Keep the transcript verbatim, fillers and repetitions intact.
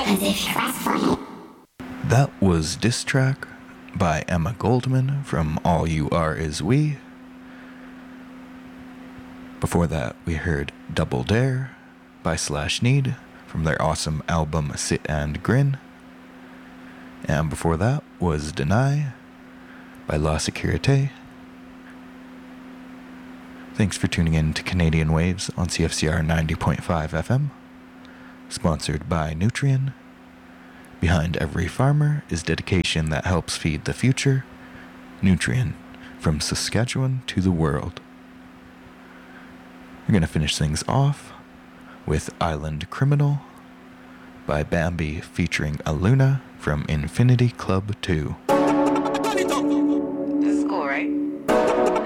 as if you're wrestling. That was Diss Track by Emma Goldman from All You Are Is We. Before that, we heard Double Dare by Slash Need from their awesome album Sit and Grin. And before that was Deny by La Securite. Thanks for tuning in to Canadian Waves on C F C R ninety point five F M, sponsored by Nutrien. Behind every farmer is dedication that helps feed the future. Nutrien, from Saskatchewan to the world. We're going to finish things off with Island Criminal by Bambi featuring Aluna from Infinity Club two.